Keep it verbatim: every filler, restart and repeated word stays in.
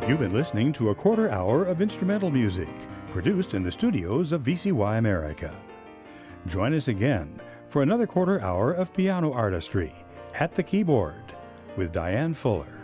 You've been listening to a quarter hour of instrumental music produced in the studios of V C Y America. Join us again for another quarter hour of piano artistry at the keyboard with Diane Fuller.